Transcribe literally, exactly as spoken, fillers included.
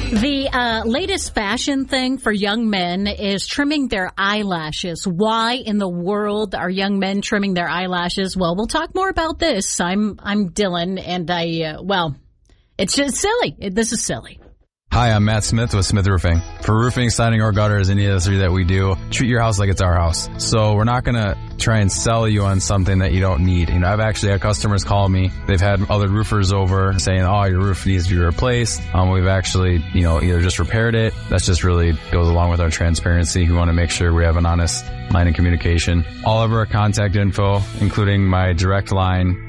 The uh, latest fashion thing for young men is trimming their eyelashes. Why in the world are young men trimming their eyelashes? Well, we'll talk more about this. I'm I'm Dylan, and I, uh, well, it's just silly. This is silly. Hi, I'm Matt Smith with Smith Roofing. For roofing, siding, or gutters, any of the three that we do, treat your house like it's our house. So we're not going to try and sell you on something that you don't need. You know, I've actually had customers call me. They've had other roofers over saying, oh, your roof needs to be replaced. Um, we've actually, you know, either just repaired it. That's just really goes along with our transparency. We want to make sure we have an honest line of communication. All of our contact info, including my direct line,